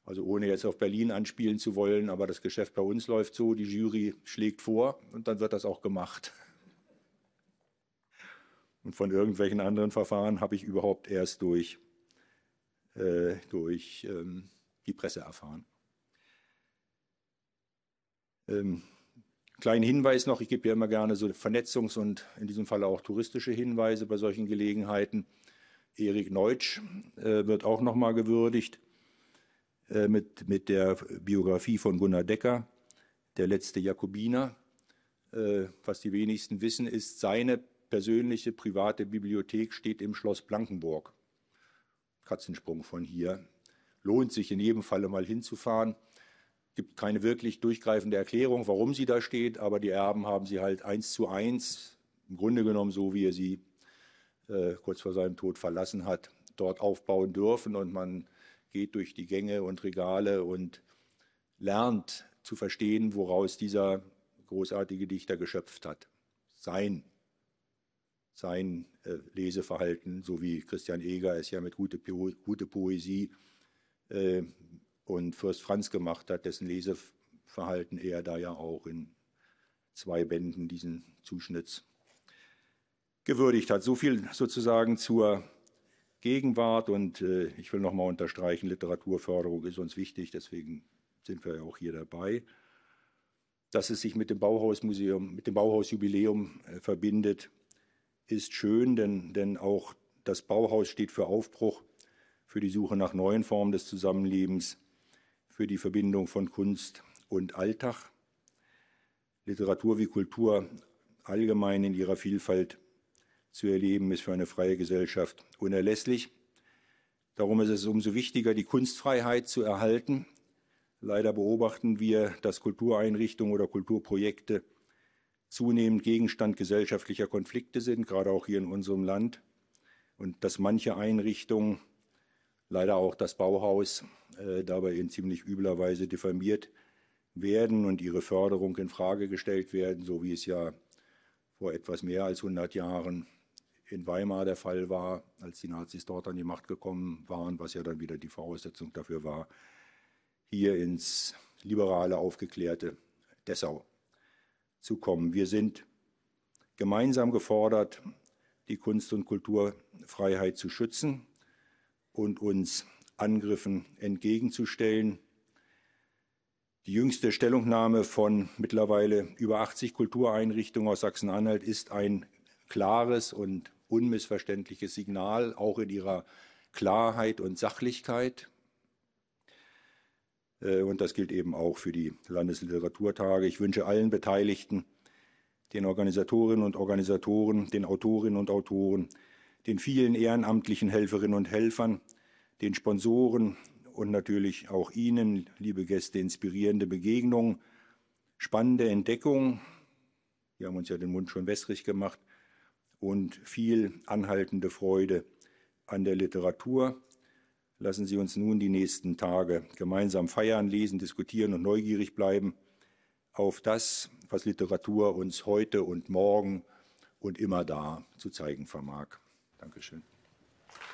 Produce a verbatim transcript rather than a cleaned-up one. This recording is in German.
Also ohne jetzt auf Berlin anspielen zu wollen, aber das Geschäft bei uns läuft so, die Jury schlägt vor und dann wird das auch gemacht. Und von irgendwelchen anderen Verfahren habe ich überhaupt erst durch, äh, durch ähm, die Presse erfahren. Ähm, kleinen Hinweis noch, ich gebe ja immer gerne so Vernetzungs- und in diesem Fall auch touristische Hinweise bei solchen Gelegenheiten. Erik Neutsch äh, wird auch nochmal gewürdigt äh, mit, mit der Biografie von Gunnar Decker, der letzte Jakobiner. Äh, was die wenigsten wissen, ist, seine persönliche private Bibliothek steht im Schloss Blankenburg. Katzensprung von hier. Lohnt sich in jedem Falle mal hinzufahren. Gibt keine wirklich durchgreifende Erklärung, warum sie da steht, aber die Erben haben sie halt eins zu eins, im Grunde genommen so, wie er sie äh, kurz vor seinem Tod verlassen hat, dort aufbauen dürfen. Und man geht durch die Gänge und Regale und lernt zu verstehen, woraus dieser großartige Dichter geschöpft hat. Sein sein äh, Leseverhalten, so wie Christian Eger es ja mit gute, po gute Poesie äh, und Fürst Franz gemacht hat, dessen Leseverhalten er da ja auch in zwei Bänden diesen Zuschnitts gewürdigt hat. So viel sozusagen zur Gegenwart und äh, ich will noch mal unterstreichen, Literaturförderung ist uns wichtig, deswegen sind wir ja auch hier dabei. Dass es sich mit dem Bauhausmuseum, mit dem Bauhausjubiläum äh, verbindet, ist schön, denn, denn auch das Bauhaus steht für Aufbruch, für die Suche nach neuen Formen des Zusammenlebens, für die Verbindung von Kunst und Alltag. Literatur wie Kultur allgemein in ihrer Vielfalt zu erleben, ist für eine freie Gesellschaft unerlässlich. Darum ist es umso wichtiger, die Kunstfreiheit zu erhalten. Leider beobachten wir, dass Kultureinrichtungen oder Kulturprojekte zunehmend Gegenstand gesellschaftlicher Konflikte sind, gerade auch hier in unserem Land. Und dass manche Einrichtungen, leider auch das Bauhaus, äh, dabei in ziemlich übler Weise diffamiert werden und ihre Förderung in Frage gestellt werden, so wie es ja vor etwas mehr als hundert Jahren in Weimar der Fall war, als die Nazis dort an die Macht gekommen waren, was ja dann wieder die Voraussetzung dafür war, hier ins liberale, aufgeklärte Dessau zu kommen. Wir sind gemeinsam gefordert, die Kunst- und Kulturfreiheit zu schützen und uns Angriffen entgegenzustellen. Die jüngste Stellungnahme von mittlerweile über achtzig Kultureinrichtungen aus Sachsen-Anhalt ist ein klares und unmissverständliches Signal, auch in ihrer Klarheit und Sachlichkeit. Und das gilt eben auch für die Landesliteraturtage. Ich wünsche allen Beteiligten, den Organisatorinnen und Organisatoren, den Autorinnen und Autoren, den vielen ehrenamtlichen Helferinnen und Helfern, den Sponsoren und natürlich auch Ihnen, liebe Gäste, inspirierende Begegnungen, spannende Entdeckungen. Wir haben uns ja den Mund schon wässrig gemacht und viel anhaltende Freude an der Literatur. Lassen Sie uns nun die nächsten Tage gemeinsam feiern, lesen, diskutieren und neugierig bleiben auf das, was Literatur uns heute und morgen und immer da zu zeigen vermag. Dankeschön.